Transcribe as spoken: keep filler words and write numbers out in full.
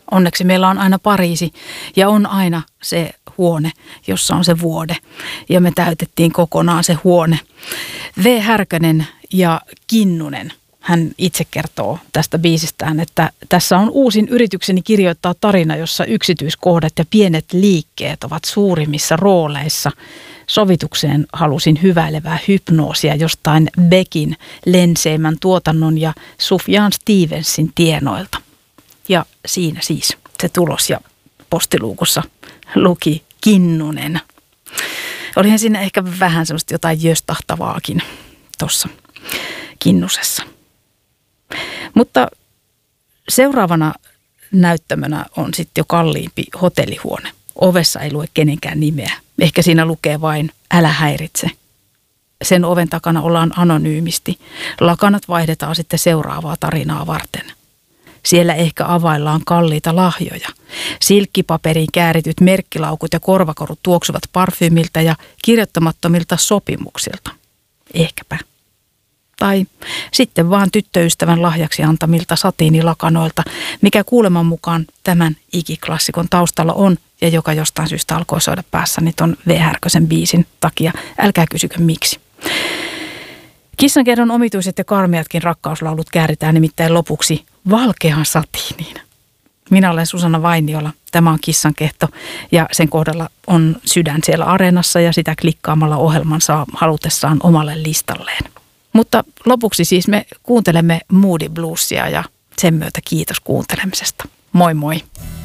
Onneksi meillä on aina Pariisi ja on aina se huone, jossa on se vuode. Ja me täytettiin kokonaan se huone. V. Härkönen ja Kinnunen. Hän itse kertoo tästä biisistään, että tässä on uusin yritykseni kirjoittaa tarina, jossa yksityiskohdat ja pienet liikkeet ovat suurimmissa rooleissa. Sovitukseen halusin hyväilevää hypnoosia jostain Beckin lenseimän tuotannon ja Sufjan Stevensin tienoilta. Ja siinä siis se tulos ja postiluukussa luki Kinnunen. Olihan siinä ehkä vähän semmoista jotain jöstahtavaakin tuossa Kinnusessa. Mutta seuraavana näyttämönä on sitten jo kalliimpi hotellihuone. Ovessa ei lue kenenkään nimeä. Ehkä siinä lukee vain älä häiritse. Sen oven takana ollaan anonyymisti. Lakanat vaihdetaan sitten seuraavaa tarinaa varten. Siellä ehkä availlaan kalliita lahjoja. Silkkipaperiin käärityt merkkilaukut ja korvakorut tuoksuvat parfyymiltä ja kirjoittamattomilta sopimuksilta. Ehkäpä. Tai sitten vaan tyttöystävän lahjaksi antamilta satiinilakanoilta, mikä kuuleman mukaan tämän ikiklassikon taustalla on ja joka jostain syystä alkoi soida päässäni ton V. Härkösen biisin takia. Älkää kysykö miksi. Kissankerron omituiset ja karmeatkin rakkauslaulut kääritään nimittäin lopuksi valkeaan satiiniin. Minä olen Susanna Vainiola. Tämä on Kissankehto ja sen kohdalla on sydän siellä Areenassa ja sitä klikkaamalla ohjelman saa halutessaan omalle listalleen. Mutta lopuksi siis me kuuntelemme Moody Bluesia ja sen myötä kiitos kuuntelemisesta. Moi moi!